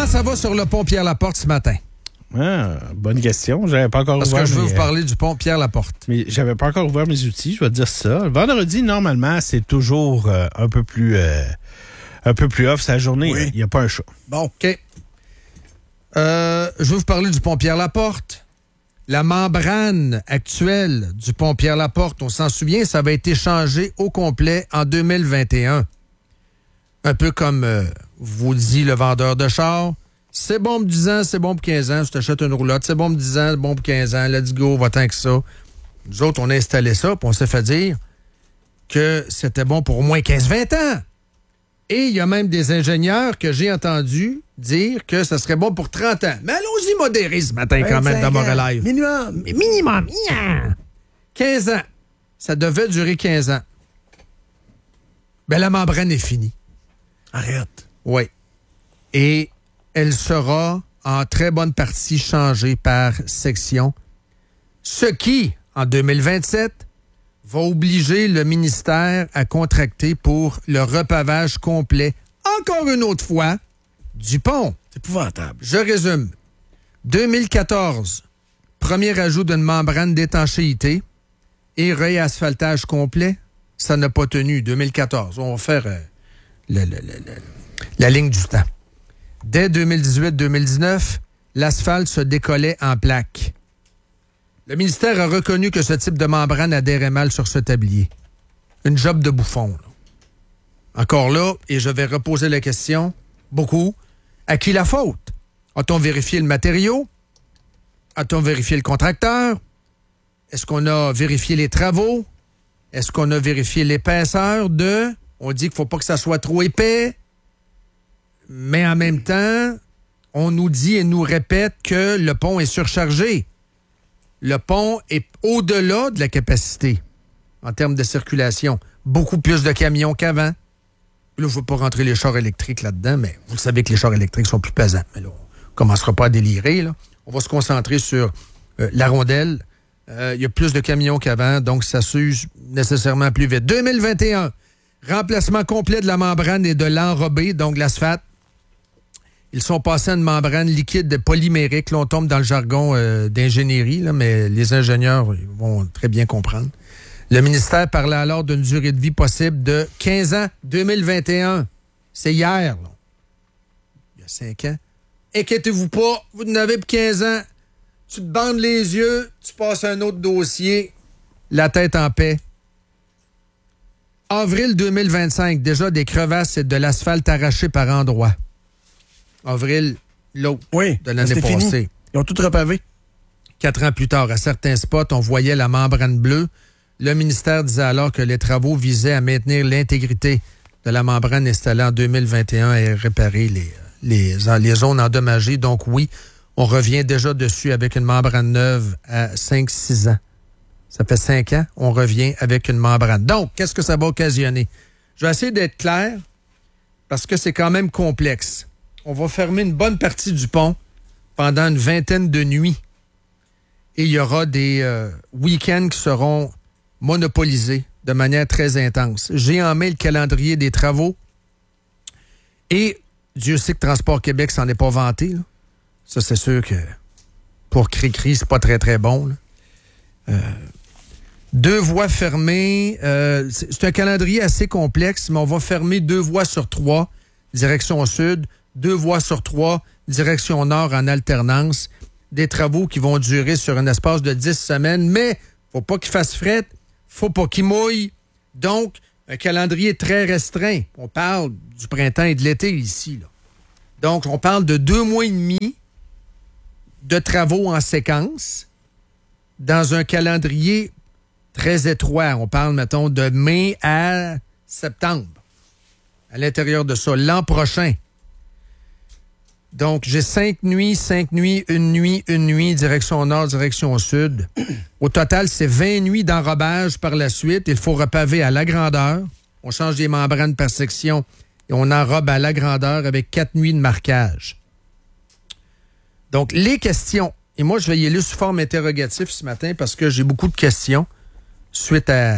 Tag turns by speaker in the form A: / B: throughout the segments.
A: Comment ça va sur le pont Pierre-Laporte ce matin?
B: Ah, bonne question. J'avais pas encore
A: Parce
B: ouvert.
A: que je veux vous parler du pont Pierre-Laporte.
B: Mais j'avais pas encore ouvert mes outils, je vais te dire ça. Le vendredi, normalement, c'est toujours un peu plus off sa journée.
A: Oui.
B: Il n'y a pas un chat.
A: Bon, OK. Je veux vous parler du pont Pierre-Laporte. La membrane actuelle du pont Pierre-Laporte, on s'en souvient, ça avait été changé au complet en 2021. Un peu comme vous dit le vendeur de chars. C'est bon pour 10 ans, c'est bon pour 15 ans. Si tu achètes une roulotte, c'est bon pour 10 ans, c'est bon pour 15 ans. Let's go, va-t'en que ça. Nous autres, on a installé ça, puis on s'est fait dire que c'était bon pour au moins 15-20 ans. Et il y a même des ingénieurs que j'ai entendu dire que ça serait bon pour 30 ans. Mais allons-y modéré ce matin quand même dans Montréal.
C: Minimum.
A: Minimum. 15 ans. Ça devait durer 15 ans. Ben la membrane est finie.
C: Arrête.
A: Oui. Et elle sera en très bonne partie changée par section. Ce qui, en 2027, va obliger le ministère à contracter pour le repavage complet, encore une autre fois, du pont.
C: C'est épouvantable.
A: Je résume. 2014, premier ajout d'une membrane d'étanchéité et réasphaltage complet. Ça n'a pas tenu. 2014. On va faire la ligne du temps. Dès 2018-2019, l'asphalte se décollait en plaques. Le ministère a reconnu que ce type de membrane adhérait mal sur ce tablier. Une job de bouffon. Là. Encore là, et je vais reposer la question, beaucoup, à qui la faute? A-t-on vérifié le matériau? A-t-on vérifié le contracteur? Est-ce qu'on a vérifié les travaux? Est-ce qu'on a vérifié l'épaisseur de... On dit qu'il ne faut pas que ça soit trop épais, mais en même temps, on nous dit et nous répète que le pont est surchargé. Le pont est au-delà de la capacité en termes de circulation. Beaucoup plus de camions qu'avant. Là, je ne veux pas rentrer les chars électriques là-dedans, mais vous savez que les chars électriques sont plus pesants. Mais là, on ne commencera pas à délirer. Là. On va se concentrer sur la rondelle. Il y a plus de camions qu'avant, donc ça s'use nécessairement plus vite. 2021, remplacement complet de la membrane et de l'enrobé, donc l'asphalte. Ils sont passés à une membrane liquide polymérique. Là, on tombe dans le jargon d'ingénierie, là, mais les ingénieurs vont très bien comprendre. Le ministère parlait alors d'une durée de vie possible de 15 ans, 2021. C'est hier, là. Il y a 5 ans. Inquiétez-vous pas, vous n'avez pour 15 ans. Tu te bandes les yeux, tu passes à un autre dossier, la tête en paix. Avril 2025, déjà des crevasses et de l'asphalte arraché par endroits. Avril, l'autre de l'année passée.
C: Fini. Ils ont tout repavé.
A: 4 ans plus tard, à certains spots, on voyait la membrane bleue. Le ministère disait alors que les travaux visaient à maintenir l'intégrité de la membrane installée en 2021 et réparer les zones endommagées. Donc oui, on revient déjà dessus avec une membrane neuve à 5-6 ans. Ça fait 5 ans, on revient avec une membrane. Donc, qu'est-ce que ça va occasionner? Je vais essayer d'être clair parce que c'est quand même complexe. On va fermer une bonne partie du pont pendant une vingtaine de nuits. Et il y aura des week-ends qui seront monopolisés de manière très intense. J'ai en main le calendrier des travaux. Et Dieu sait que Transport Québec s'en est pas vanté. Là. Ça, c'est sûr que pour Cri-Cri, c'est pas très, très bon. Là. 2 voies fermées. C'est un calendrier assez complexe, mais on va fermer 2 voies sur 3, direction sud, 2 voies sur 3, direction nord en alternance. Des travaux qui vont durer sur un espace de 10 semaines, mais faut pas qu'il fasse fret, faut pas qu'il mouille. Donc, un calendrier très restreint. On parle du printemps et de l'été ici. Là. Donc, on parle de 2 mois et demi de travaux en séquence dans un calendrier très étroit. On parle, mettons, de mai à septembre. À l'intérieur de ça, l'an prochain. Donc, j'ai 5 nuits, 1 nuit, direction nord, direction sud. Au total, c'est 20 nuits d'enrobage par la suite. Il faut repaver à la grandeur. On change des membranes par section et on enrobe à la grandeur avec 4 nuits de marquage. Donc, les questions. Et moi, je vais y aller sous forme interrogative ce matin parce que j'ai beaucoup de questions suite à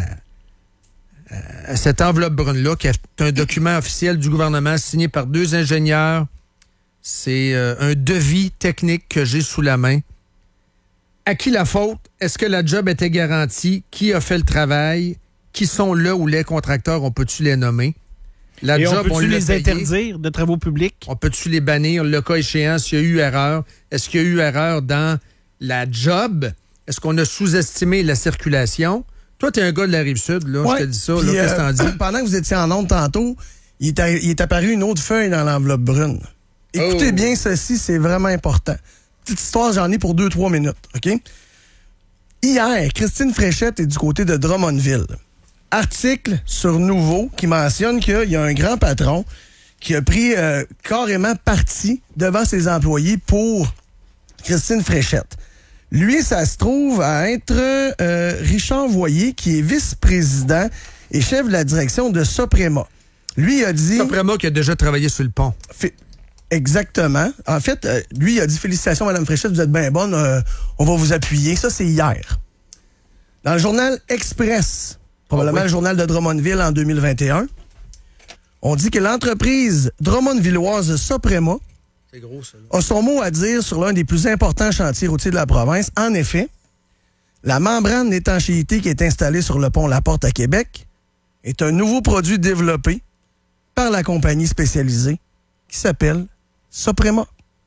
A: cette enveloppe brune-là, qui est un document officiel du gouvernement signé par 2 ingénieurs. C'est un devis technique que j'ai sous la main. À qui la faute? Est-ce que la job était garantie? Qui a fait le travail? Qui sont le ou les contracteurs? On peut-tu les nommer? La
B: Et
A: job,
B: on peut-tu les
A: payé.
B: interdire de travaux publics?
A: On peut-tu les bannir? Le cas échéant, s'il y a eu erreur. Est-ce qu'il y a eu erreur dans la job? Est-ce qu'on a sous-estimé la circulation? Toi, t'es un gars de la Rive-Sud, là.
C: Ouais.
A: Je te dis ça.
C: Puis,
A: Là, qu'est-ce que t'en dis?
C: Pendant que vous étiez en onde tantôt, il est apparu une autre feuille dans l'enveloppe brune. Écoutez bien ceci, c'est vraiment important. Petite histoire, j'en ai pour 2-3 minutes, OK? Hier, Christine Fréchette est du côté de Drummondville. Article sur Nouveau qui mentionne qu'il y a un grand patron qui a pris carrément parti devant ses employés pour Christine Fréchette. Lui, ça se trouve à être Richard Voyer, qui est vice-président et chef de la direction de Soprema. Lui a dit...
A: Soprema qui a déjà travaillé sur le pont.
C: Exactement. En fait, lui, il a dit « Félicitations, Mme Fréchette, vous êtes bien bonne, on va vous appuyer. » Ça, c'est hier. Dans le journal Express, probablement le journal de Drummondville en 2021, on dit que l'entreprise drummondvilloise Soprema
A: C'est gros, ça.
C: a son mot à dire sur l'un des plus importants chantiers routiers de la province. En effet, la membrane d'étanchéité qui est installée sur le pont La Porte à Québec est un nouveau produit développé par la compagnie spécialisée qui s'appelle Soprema.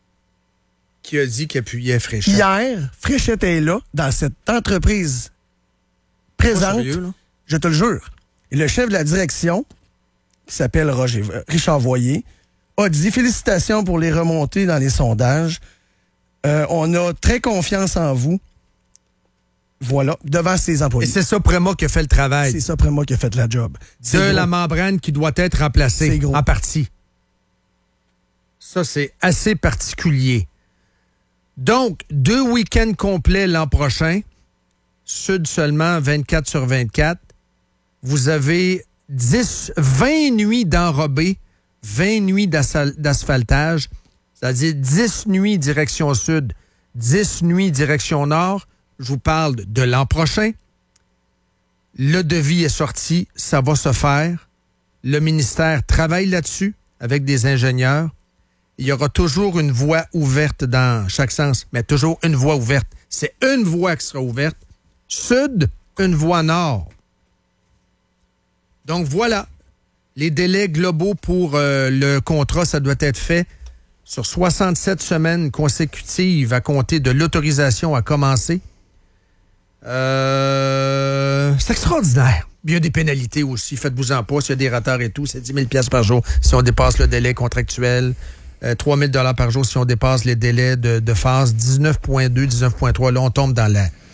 A: Qui a dit qu'il appuyait Fréchette?
C: Hier, Fréchette est là, dans cette entreprise présente,
A: Sérieux, là?
C: je te le jure. Et le chef de la direction, qui s'appelle Richard Voyer, a dit « Félicitations pour les remontées dans les sondages. On a très confiance en vous. » Voilà, devant ses
A: Et
C: employés.
A: c'est Soprema qui a fait le travail.
C: C'est Soprema qui a fait la job.
A: De la membrane qui doit être remplacée
C: C'est gros.
A: en partie. Ça, c'est assez particulier. Donc, 2 week-ends complets l'an prochain. Sud seulement, 24 sur 24. Vous avez 20 nuits d'enrobés, 20 nuits d'asphaltage, c'est-à-dire 10 nuits direction sud, 10 nuits direction nord. Je vous parle de l'an prochain. Le devis est sorti, ça va se faire. Le ministère travaille là-dessus avec des ingénieurs. Il y aura toujours une voie ouverte dans chaque sens, mais toujours une voie ouverte. C'est une voie qui sera ouverte. Sud, une voie nord. Donc voilà, les délais globaux pour le contrat, ça doit être fait sur 67 semaines consécutives à compter de l'autorisation à commencer. C'est extraordinaire. Il y a des pénalités aussi. Faites-vous-en pas. S'il y a des retards et tout, c'est 10 000 $ par jour si on dépasse le délai contractuel. 3 000 $ par jour si on dépasse les délais de phase. 19.2, 19.3. Là, on tombe dans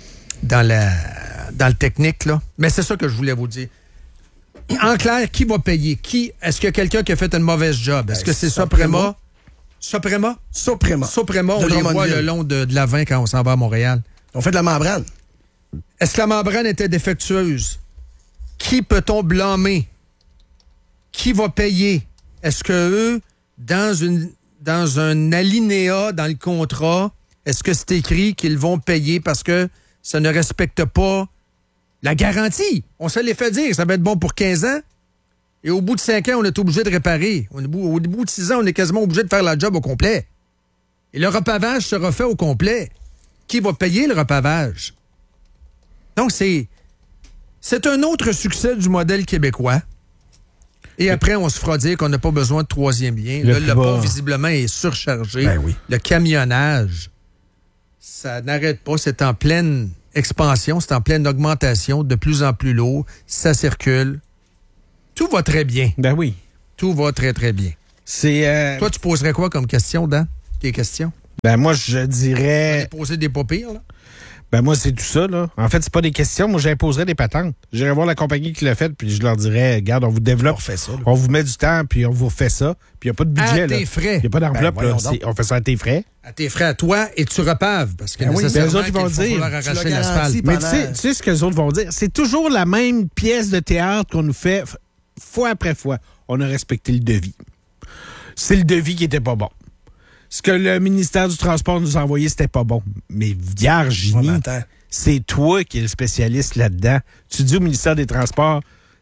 A: le technique, là. Mais c'est ça que je voulais vous dire. En clair, qui va payer? Est-ce qu'il y a quelqu'un qui a fait une mauvaise job? Est-ce que c'est Soprema? Soprema?
C: Soprema.
A: Soprema, on
C: De
A: les voit
C: Drummondville.
A: le long de l'Avent quand on s'en va à Montréal.
C: On fait de la membrane.
A: Est-ce que la membrane était défectueuse? Qui peut-on blâmer? Qui va payer? Est-ce que eux, dans un alinéa dans le contrat, est-ce que c'est écrit qu'ils vont payer parce que ça ne respecte pas la garantie? On se les fait dire, ça va être bon pour 15 ans. Et au bout de 5 ans, on est obligé de réparer. Au bout de 6 ans, on est quasiment obligé de faire la job au complet. Et le repavage sera fait au complet. Qui va payer le repavage? Donc, c'est un autre succès du modèle québécois. Et après, on se fera dire qu'on n'a pas besoin de troisième lien. Le pont, visiblement, est surchargé.
C: Ben oui.
A: Le camionnage, ça n'arrête pas. C'est en pleine expansion, c'est en pleine augmentation, de plus en plus lourd. Ça circule. Tout va très bien.
B: Ben oui.
A: Tout va très, très bien.
B: C'est.
A: Toi, tu poserais quoi comme question, Dan? Tes questions?
B: Ben moi, je dirais.
A: Poser des pas pires, là?
B: Ben moi, c'est tout ça, là. En fait, c'est pas des questions. Moi, j'imposerais des patentes. J'irais voir la compagnie qui l'a fait, puis je leur dirais, regarde, on vous développe.
C: On fait ça, là.
B: On vous met du temps, puis on vous refait ça. Puis il n'y a pas de budget,
A: À
B: là.
A: tes frais.
B: Il n'y a pas d'enveloppe,
C: Ben,
B: là.
C: voyons donc.
B: On fait ça à tes frais.
A: À tes frais à toi, et tu repaves. Parce que
C: Ben oui,
A: nécessairement,
B: ben eux autres, ils vont
A: qu'il va
B: dire,
A: falloir
C: tu
A: arracher
C: l'as
A: l'asphalte.
C: garanti.
B: Mais
C: Pendant-
B: tu sais ce que les autres vont dire? C'est toujours la même pièce de théâtre qu'on nous fait fois après fois. On a respecté le devis. C'est le devis qui était pas bon. Ce que le ministère du Transport nous a envoyé, c'était pas bon. Mais Virginie,
C: Ouais, mais attends.
B: c'est toi qui es le spécialiste là-dedans. Tu dis au ministère des Transports,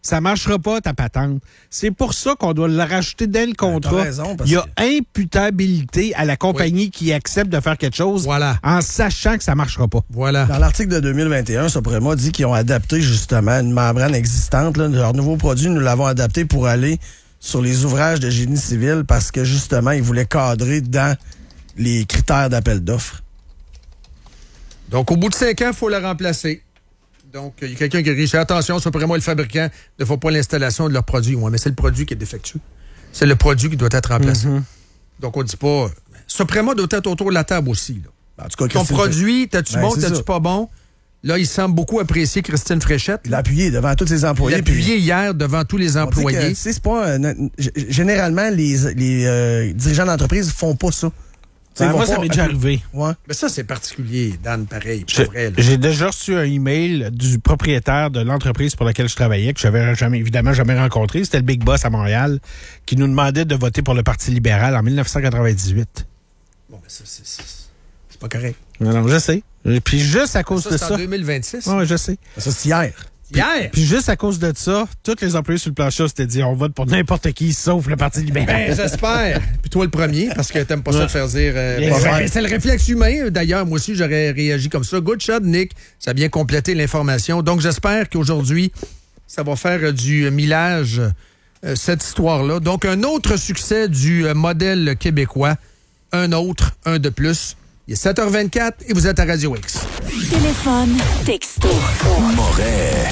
B: Ça marchera pas, ta patente. C'est pour ça qu'on doit le rajouter dès le contrat.
C: T'as raison, parce
B: Il y a imputabilité à la compagnie qui accepte de faire quelque chose en sachant que ça marchera pas.
A: Voilà.
C: Dans l'article de 2021, Suprema dit qu'ils ont adapté justement une membrane existante. Là, leur nouveau produit, nous l'avons adapté pour aller sur les ouvrages de génie civil parce que justement, ils voulaient cadrer dans les critères d'appel d'offres.
A: Donc, au bout de 5 ans, il faut la remplacer. Donc, il y a quelqu'un qui réussit. Attention, Suprema, le fabricant ne fait pas l'installation de leur produit. Oui, mais c'est le produit qui est défectueux. C'est le produit qui doit être remplacé. Donc, on ne dit pas... Suprema doit être autour de la table aussi. Là.
C: En tout cas,
A: ton produit, t'as-tu bon, t'as-tu
C: ça.
A: pas bon? Là, il semble beaucoup apprécier Christine Fréchette.
C: Il l'a appuyé devant tous ses employés.
A: Il l'a appuyé hier devant tous les employés.
C: C'est pas... généralement, les dirigeants d'entreprise font pas ça.
B: Moi, ça m'est déjà arrivé.
C: Ouais.
A: Mais ça, c'est particulier, Dan, pareil.
B: J'ai déjà reçu un email du propriétaire de l'entreprise pour laquelle je travaillais, que je n'avais évidemment jamais rencontré. C'était le Big Boss à Montréal, qui nous demandait de voter pour le Parti libéral en 1998.
A: Bon, ben ça, c'est pas correct.
B: Non, je sais. Puis juste à cause de ça...
A: c'est en 2026?
B: Oui, je sais.
C: Ça, c'est hier.
A: Hier?
B: Puis juste à cause de ça, tous les employés sur le plancher s'étaient dit on vote pour n'importe qui sauf le Parti libéral.
A: Ben, j'espère. Puis toi, le premier, parce que t'aimes pas ça te faire dire.
B: Ouais.
A: C'est le réflexe humain. D'ailleurs, moi aussi, j'aurais réagi comme ça. Good shot, Nick. Ça a bien complété l'information. Donc, j'espère qu'aujourd'hui, ça va faire du millage, cette histoire-là. Donc, un autre succès du modèle québécois. Un de plus. Il est 7h24 et vous êtes à Radio X.
D: Téléphone, texto.
E: Moret.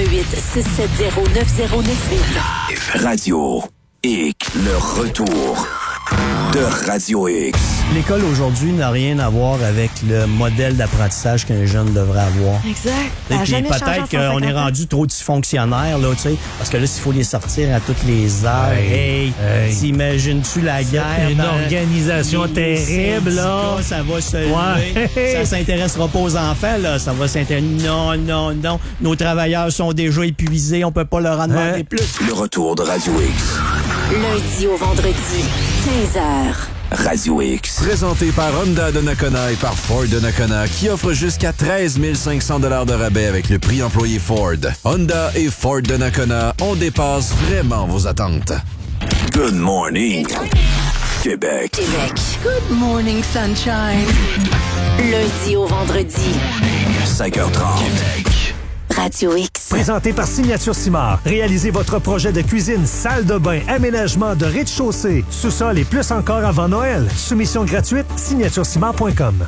D: 88-670-9098.
E: Radio X. Le retour de Radio X.
F: L'école aujourd'hui n'a rien à voir avec le modèle d'apprentissage qu'un jeune devrait avoir.
D: Exact.
F: Puis peut-être qu'on est rendu trop dysfonctionnaire, là, tu sais, parce que là, s'il faut les sortir à toutes les heures, t'imagines-tu la guerre?
G: Une organisation terrible, là.
F: Ça va se lever. Ça s'intéressera pas aux enfants, là. Ça va s'intéresser. Non. Nos travailleurs sont déjà épuisés. On peut pas leur en demander plus.
E: Le retour de Radio X.
D: Lundi au vendredi, 15h.
E: Radio X. Présenté par Honda de Nakona et par Ford de Nakona, qui offre jusqu'à 13 500 $ de rabais avec le prix employé Ford. Honda et Ford de Nakona, on dépasse vraiment vos attentes. Good morning, Québec.
D: Good morning, sunshine. Lundi au vendredi,
E: 5h30.
D: Radio X.
G: Présenté par Signature Simard. Réalisez votre projet de cuisine, salle de bain, aménagement de rez-de-chaussée, sous-sol et plus encore avant Noël. Soumission gratuite, signaturesimard.com.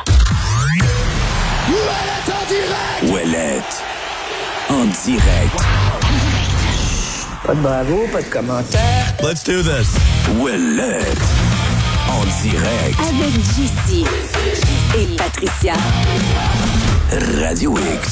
E: Ouellette en direct.
H: Pas de bravo, pas de commentaire.
E: Let's do this. Ouellette en direct.
D: Avec JC et Patricia.
E: Radio X.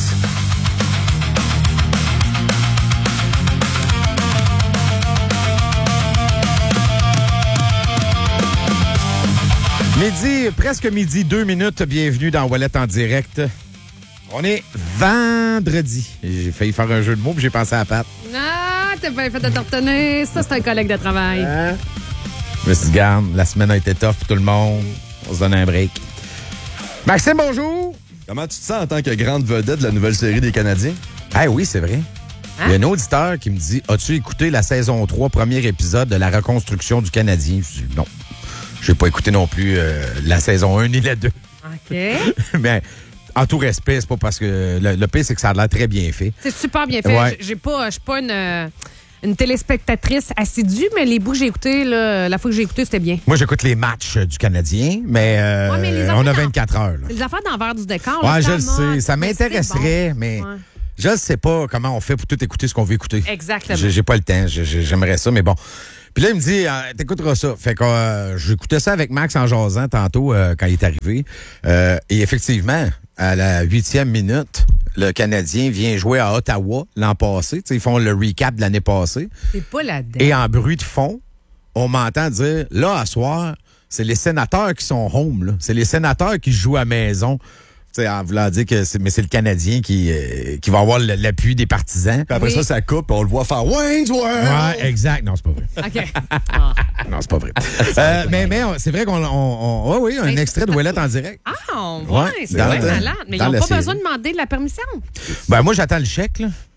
I: Presque midi, 2 minutes. Bienvenue dans Ouellette en direct. On est vendredi. J'ai failli faire un jeu de mots, puis j'ai pensé à Pat.
J: Ah, t'as bien fait de te retenir. Ça, c'est un collègue de travail.
I: Je me suis dit, garde, la semaine a été tough pour tout le monde. On se donne un break. Maxime, bonjour.
K: Comment tu te sens en tant que grande vedette de la nouvelle série des Canadiens?
I: Ah oui, c'est vrai. Il y a un auditeur qui me dit, as-tu écouté la saison 3, premier épisode de la reconstruction du Canadien? Je dis, non. Je n'ai pas écouté non plus la saison 1 ni la 2.
J: OK.
I: Mais en tout respect, c'est pas parce que... Le pire, c'est que ça a l'air très bien fait.
J: C'est super bien fait.
I: Ouais.
J: Je suis pas une téléspectatrice assidue, mais les bouts que j'ai écoutés, là, la fois que j'ai écouté, c'était bien.
I: Moi, j'écoute les matchs du Canadien, mais,
J: mais les
I: on a 24 heures. Là.
J: C'est les affaires d'envers du décor.
I: Ouais,
J: là,
I: je
J: c'est
I: le
J: à mode,
I: sais. Ça
J: mais
I: m'intéresserait,
J: c'est bon.
I: mais...
J: Ouais.
I: Je ne sais pas comment on fait pour tout écouter ce qu'on veut écouter.
J: Exactement.
I: J'ai pas le temps. J'aimerais ça, mais bon. Puis là, il me dit, t'écouteras ça. Fait que j'écoutais ça avec Max en jasant tantôt quand il est arrivé. Et effectivement, à la 8e minute, le Canadien vient jouer à Ottawa l'an passé. T'sais, ils font le recap de l'année passée.
J: C'est pas là-dedans.
I: Et en bruit de fond, on m'entend dire, là, à soir, c'est les sénateurs qui sont home. Là. C'est les sénateurs qui jouent à maison. T'sais, en voulant dire que c'est le Canadien qui va avoir l'appui des partisans.
K: Puis après ça coupe, on le voit faire Wayne's World.
I: Ouais, exact. Non, c'est pas vrai.
J: OK.
I: Non, c'est pas vrai. mais c'est vrai qu'on... oui, un extrait de Ouellette en direct.
J: Ah,
I: Ouais,
J: ouais, c'est
I: dans
J: bien
I: le-
J: malade. Mais ils
I: dans
J: n'ont
I: la
J: pas
I: série.
J: besoin de demander de la permission.
I: Ben moi, j'attends le chèque, là.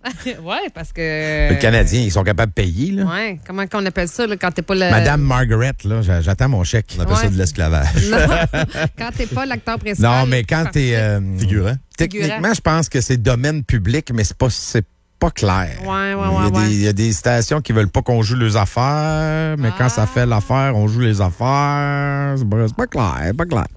J: Oui, parce que...
I: Le Canadien, ils sont capables de payer, là.
J: Oui, comment qu'on appelle ça, là, quand t'es pas le...
I: Madame Margaret, là, j'attends mon chèque.
K: On appelle ça de l'esclavage.
J: Non, quand t'es pas l'acteur principal.
I: Non, mais quand t'es...
K: Figurant.
I: Techniquement, je pense que c'est domaine public, mais c'est pas clair. Il y a des stations qui veulent pas qu'on joue les affaires, mais quand ça fait l'affaire, on joue les affaires. C'est pas clair, pas clair.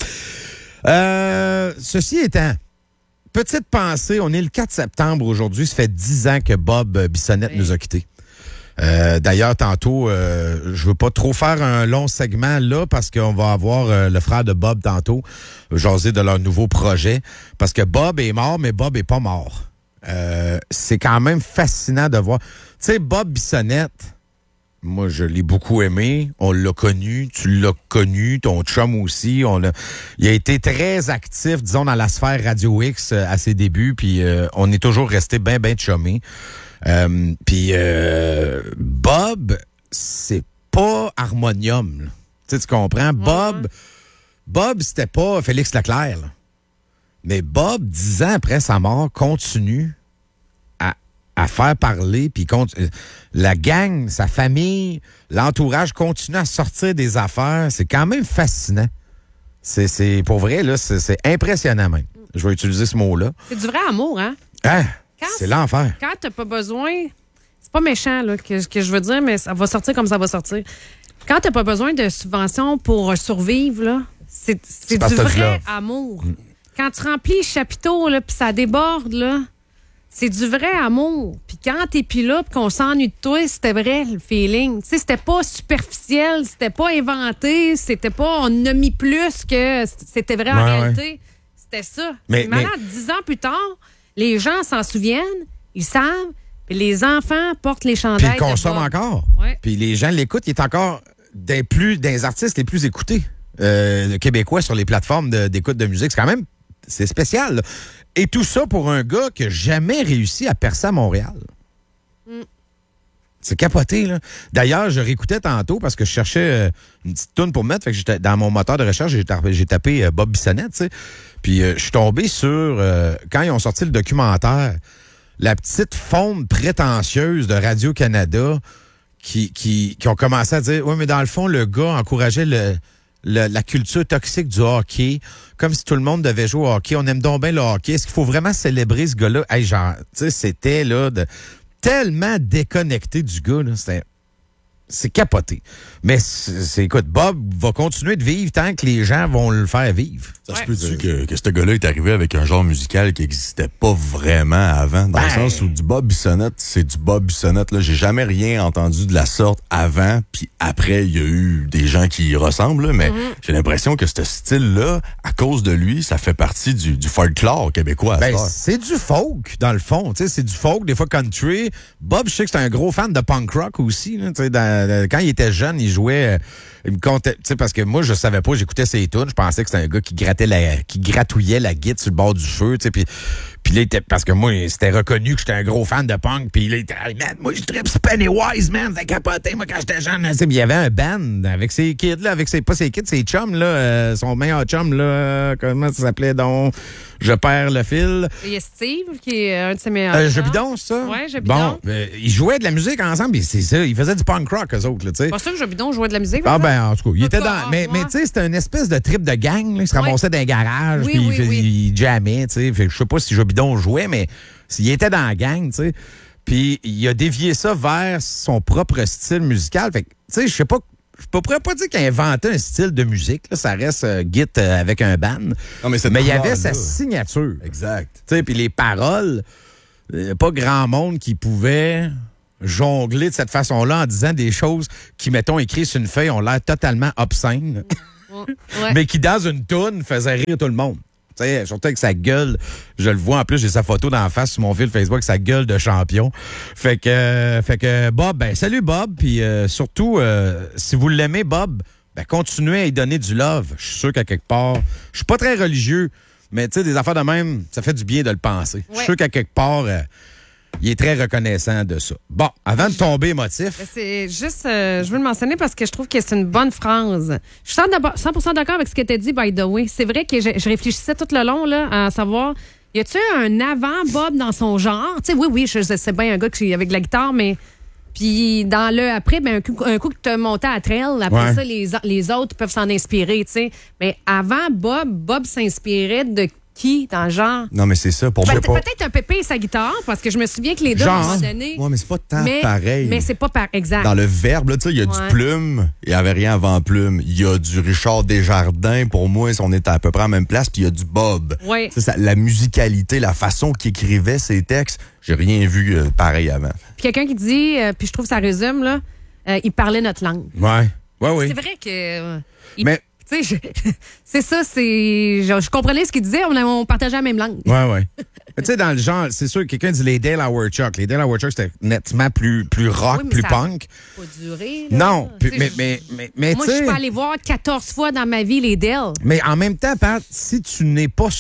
I: Ceci étant, petite pensée, on est le 4 septembre aujourd'hui, ça fait 10 ans que Bob Bissonnette nous a quittés. D'ailleurs, tantôt, je veux pas trop faire un long segment là parce qu'on va avoir le frère de Bob tantôt jaser de leur nouveau projet. Parce que Bob est mort, mais Bob est pas mort. C'est quand même fascinant de voir. Tu sais, Bob Bissonnette, moi, je l'ai beaucoup aimé. On l'a connu. Tu l'as connu. Ton chum aussi. Il a été très actif, disons, dans la sphère Radio X à ses débuts. Puis on est toujours resté bien chummés. Puis Bob, c'est pas Harmonium. Tu comprends? Bob, c'était pas Félix Leclerc. Là. Mais Bob, 10 ans après sa mort, continue à faire parler, puis la gang, sa famille, l'entourage continue à sortir des affaires. C'est quand même fascinant. C'est pour vrai, là, c'est impressionnant même. Je vais utiliser ce mot-là.
J: C'est du vrai amour, hein?
I: C'est l'enfer.
J: Quand t'as pas besoin... C'est pas méchant, là, que je veux dire, mais ça va sortir comme ça va sortir. Quand t'as pas besoin de subventions pour survivre, là, c'est du vrai amour. Quand tu remplis le chapiteau, là, puis ça déborde, là, c'est du vrai amour. Puis quand t'es plus là, puis qu'on s'ennuie de toi, c'était vrai, le feeling. Tu sais, c'était pas superficiel, c'était pas inventé, c'était pas on a mis plus que c'était vrai en réalité. Ouais. C'était ça. Mais malade, 10 ans plus tard, les gens s'en souviennent, ils savent, puis les enfants portent les chandails.
I: Puis ils consomment encore. Ouais. Puis les gens l'écoutent, il est encore des artistes les plus écoutés québécois sur les plateformes d'écoute de musique. C'est spécial, là. Et tout ça pour un gars qui n'a jamais réussi à percer à Montréal. C'est capoté, là. D'ailleurs, je réécoutais tantôt parce que je cherchais une petite toune pour mettre. Fait que j'étais dans mon moteur de recherche, j'ai tapé Bob Bissonnette, tu sais. Puis je suis tombé sur, quand ils ont sorti le documentaire, la petite faune prétentieuse de Radio-Canada qui ont commencé à dire, oui, mais dans le fond, le gars encourageait la culture toxique du hockey, comme si tout le monde devait jouer au hockey. On aime donc bien le hockey. Est-ce qu'il faut vraiment célébrer ce gars-là? Hey, genre, tu sais, c'était là tellement déconnecté du gars, là. C'est capoté. Mais écoute, Bob va continuer de vivre tant que les gens vont le faire vivre.
K: Ça se peut-tu que ce gars-là est arrivé avec un genre musical qui n'existait pas vraiment avant? Dans le sens où du Bob Bissonnette, c'est du Bob Bissonnette. Là, j'ai jamais rien entendu de la sorte avant, puis après, il y a eu des gens qui y ressemblent, là, mais j'ai l'impression que ce style-là, à cause de lui, ça fait partie du folklore québécois.
I: C'est du folk, dans le fond. C'est du folk, des fois country. Bob, je sais que c'est un gros fan de punk rock aussi. Là, quand il était jeune, il jouait... il me comptait, parce que moi, je savais pas, j'écoutais ses tunes, je pensais que c'était un gars qui gratouillait la guitare sur le bord du feu, puis là, parce que moi, c'était reconnu que j'étais un gros fan de punk, puis là, il était, hey, man, moi, je tripe Pennywise, man, c'est capoté, moi, quand j'étais jeune. Il y avait un band avec ses kids, là, pas ses kids, ses chums, là, son meilleur chum, là, comment ça s'appelait donc? Je perds le fil.
J: Il y a Steve, qui est un de ses meilleurs.
I: Je bidon, c'est ça?
J: Oui, Je bidon.
I: Bon, ils jouaient de la musique ensemble, et c'est ça, ils faisaient du punk rock, eux autres, là, tu sais.
J: Pas sûr que Je bidon jouait de la musique.
I: En tout cas, il était dans. Mais tu sais, c'était une espèce de trip de gang, là. Il se ramassait dans un garage, puis il jammait, tu sais. Je sais pas si Je bidon jouait, mais il était dans la gang, tu sais. Puis il a dévié ça vers son propre style musical. Fait que, tu sais, je sais pas. Je pourrais pas dire qu'il a inventé un style de musique. Là, ça reste Git avec un band. Non, mais il y avait sa signature.
K: Exact.
I: Tu sais, puis les paroles, pas grand monde qui pouvait jongler de cette façon-là en disant des choses qui, mettons, écrites sur une feuille, ont l'air totalement obscènes, mais qui, dans une toune, faisaient rire tout le monde. T'sais, surtout avec sa gueule, je le vois en plus, j'ai sa photo d'en face sur mon fil Facebook, sa gueule de champion. Fait que Bob, salut Bob, puis surtout, si vous l'aimez Bob, continuez à y donner du love. Je suis sûr qu'à quelque part, je suis pas très religieux, mais tu sais, des affaires de même, ça fait du bien de le penser. Je suis sûr qu'à quelque part, il est très reconnaissant de ça. Bon, avant de tomber émotif...
J: C'est juste, je veux le mentionner parce que je trouve que c'est une bonne phrase. Je suis 100% d'accord avec ce que tu as dit, by the way. C'est vrai que je réfléchissais tout le long là, à savoir Y a-tu un avant Bob dans son genre? Tu sais, oui, je sais bien un gars qui avec de la guitare, mais... Puis dans le après, ben, un coup que tu as monté à trail, après ça, les autres peuvent s'en inspirer, tu sais. Mais avant Bob s'inspirait de qui dans le genre?
K: Non, mais c'est ça. Pour moi,
J: peut-être un Pépé et sa guitare, parce que je me souviens que les deux, à un moment donné...
K: Oui, mais c'est pas tant pareil.
J: Mais c'est pas exact.
K: Dans le verbe, tu sais, il y a du Plume, il n'y avait rien avant Plume. Il y a du Richard Desjardins, pour moi, on est à peu près à la même place, puis il y a du Bob.
J: Oui.
K: La musicalité, la façon qu'il écrivait ses textes, j'ai rien vu pareil avant.
J: Puis quelqu'un qui dit, puis je trouve que ça résume, là, il parlait notre langue.
I: Oui.
J: C'est vrai que... mais... c'est ça, je comprenais ce qu'il disait, on partageait la même langue.
I: Oui. Mais tu sais, dans le genre, c'est sûr, quelqu'un dit les Dale Howard Chuck. Les Dale Howard Chuck, c'était nettement plus rock, plus punk.
J: Pas duré, là.
I: Non, mais
J: moi, je suis pas allé voir 14 fois dans ma vie les Dale.
I: Mais en même temps, Pat, si tu n'es pas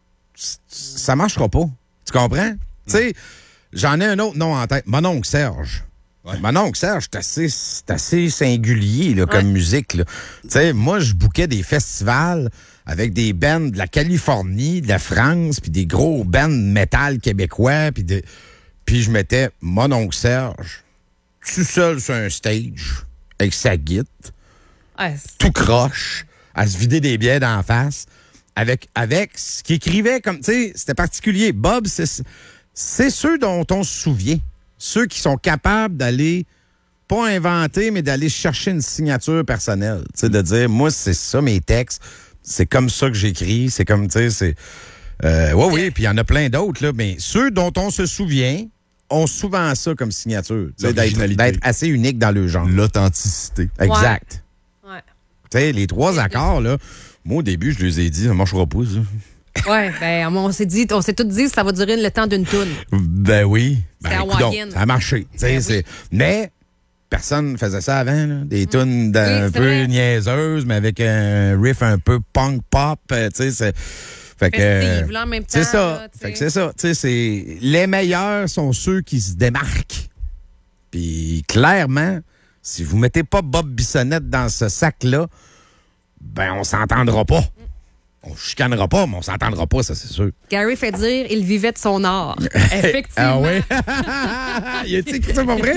I: ça marchera pas. Tu comprends? Tu sais, j'en ai un autre nom en tête. Mon oncle Serge. Ouais. Mon oncle Serge, c'est assez singulier là, comme musique. Tu sais, moi, je bouquais des festivals avec des bands de la Californie, de la France, puis des gros bands métal québécois, puis je mettais mon oncle Serge tout seul sur un stage avec sa guitare, tout croche, à se vider des bières d'en face, avec ce qu'il écrivait comme, tu sais, c'était particulier. Bob, c'est ceux dont on se souvient. Ceux qui sont capables d'aller, pas inventer, mais d'aller chercher une signature personnelle. Tu sais, de dire, moi, c'est ça, mes textes. C'est comme ça que j'écris. C'est comme, tu sais, c'est... oui, puis il y en a plein d'autres, là. Mais ceux dont on se souvient ont souvent ça comme signature. Tu sais, d'être assez unique dans le genre.
K: L'authenticité.
I: Exact.
J: Ouais.
I: Tu sais, les 3 accords, là, moi, au début, je les ai dit, ça marchera pas, ça.
J: Oui, ben on s'est tout dit ça va durer le temps d'une toune.
I: Ben oui.
J: Écoute,
I: ça a marché. Oui. Mais personne faisait ça avant. Là. Des tounes un peu niaiseuses, mais avec un riff un peu punk pop. Fait que
J: là, en même temps.
I: C'est ça.
J: Là,
I: fait que c'est ça. Les meilleurs sont ceux qui se démarquent. Puis clairement, si vous mettez pas Bob Bissonnette dans ce sac-là, ben on s'entendra pas. On chicanera pas, mais on s'entendra pas, ça, c'est sûr.
J: Gary fait dire il vivait de son art. Effectivement.
I: Ah oui? Y a-t-il écrit ça pour vrai?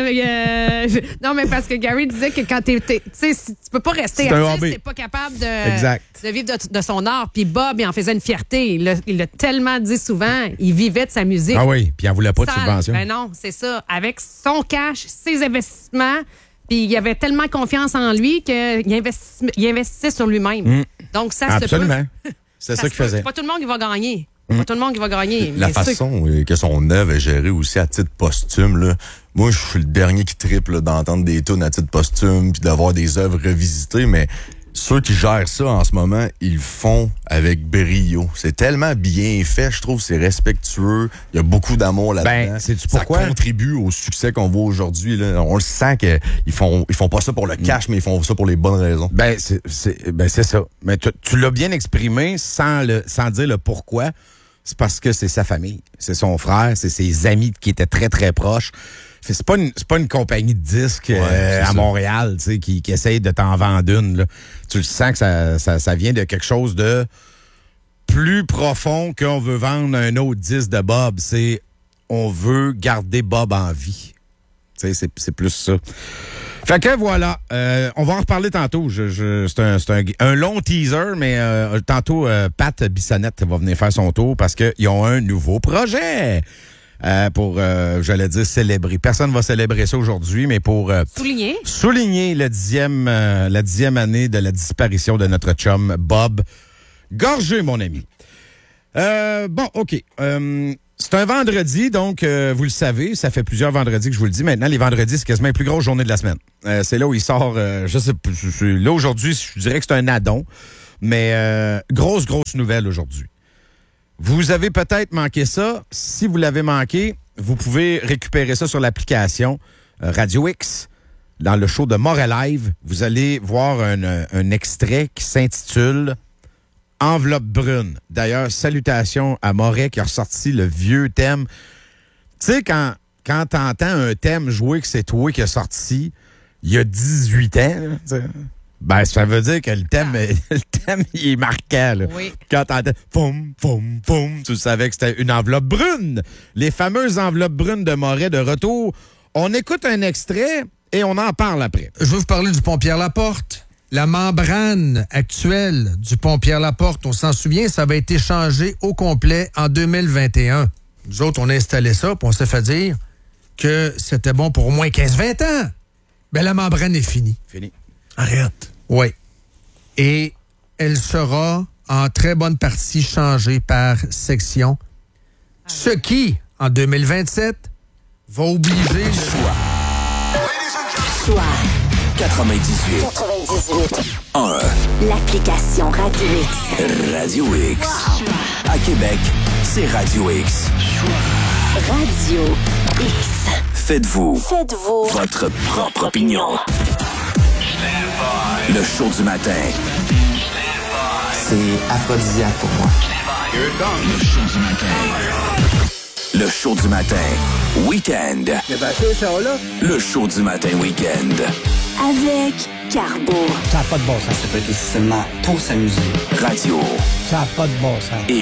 J: Non, mais parce que Gary disait que quand tu sais, tu peux pas rester artiste, t'es pas capable de vivre de son art. Puis Bob, il en faisait une fierté. Il l'a tellement dit souvent, il vivait de sa musique.
I: Ah oui, puis il en voulait pas de subvention.
J: Ben non, c'est ça. Avec son cash, ses investissements, puis il avait tellement confiance en lui qu'il investissait sur lui-même. Donc, ça
I: absolument.
J: se peut.
I: C'est ça qu'il faisait.
J: Pas tout le monde qui va gagner. Pas tout le monde qui va gagner.
K: La façon que son œuvre est gérée aussi à titre posthume, là, moi, je suis le dernier qui triple d'entendre des tunes à titre posthume puis d'avoir des œuvres revisitées, mais ceux qui gèrent ça en ce moment, ils le font avec brio. C'est tellement bien fait, je trouve, c'est respectueux. Il y a beaucoup d'amour là-dedans.
I: Ben, sais-tu pourquoi?
K: Ça contribue au succès qu'on voit aujourd'hui. Là. On le sent qu'ils font pas ça pour le cash, mais ils font ça pour les bonnes raisons.
I: Ben, c'est ça. Mais tu l'as bien exprimé sans dire le pourquoi. C'est parce que c'est sa famille. C'est son frère, c'est ses amis qui étaient très, très proches. C'est pas une compagnie de disques à Montréal, tu sais, qui essaye de t'en vendre une. Là. Tu le sens que ça vient de quelque chose de plus profond qu'on veut vendre un autre disque de Bob. C'est on veut garder Bob en vie. Tu sais, c'est plus ça. Fait que voilà, on va en reparler tantôt. C'est un long teaser, mais tantôt, Pat Bissonnette va venir faire son tour parce qu'ils ont un nouveau projet. Pour, j'allais dire, célébrer. Personne ne va célébrer ça aujourd'hui, mais pour souligner la 10e année de la disparition de notre chum Bob Gorgé, mon ami. Bon, OK. C'est un vendredi, donc, vous le savez, ça fait plusieurs vendredis que je vous le dis. Maintenant, les vendredis, c'est quasiment la plus grosse journée de la semaine. C'est là où il sort, je sais pas, là, aujourd'hui, je dirais que c'est un addon, mais grosse nouvelle aujourd'hui. Vous avez peut-être manqué ça. Si vous l'avez manqué, vous pouvez récupérer ça sur l'application Radio X. Dans le show de Montréal Live, vous allez voir un extrait qui s'intitule « Enveloppe brune ». D'ailleurs, salutations à Moret qui a ressorti le vieux thème. Tu sais, quand t'entends un thème joué que c'est toi qui a sorti il y a 18 ans, là, Ben, ça veut dire que le thème, il est marquant. Là.
J: Oui.
I: Quand t'entends foum, foum, foum, tu savais que c'était une enveloppe brune. Les fameuses enveloppes brunes de Moret de retour. On écoute un extrait et on en parle après.
A: Je veux vous parler du pont Pierre-Laporte. La membrane actuelle du pont Pierre-Laporte, on s'en souvient, ça avait été changé au complet en 2021. Nous autres, on a installé ça, puis on s'est fait dire que c'était bon pour au moins 15-20 ans. Ben, la membrane est finie.
I: Fini.
C: Arrête.
A: Oui. Et elle sera en très bonne partie changée par section. Ce qui, en 2027, va obliger le
D: Choix
L: 98. 1.
D: l'application Radio X.
L: Radio X. À Québec, c'est Radio X.
D: Radio X.
L: Faites-vous
D: Votre
L: propre opinion. Le show du matin.
H: C'est aphrodisiaque pour moi.
L: Le show du matin. Le show du matin. Week-end. Le show du matin week-end.
D: Avec Carbo.
H: Ça n'a pas de bon sens. Ça peut être aussi seulement pour s'amuser.
L: Radio.
H: Ça n'a pas de bon sens.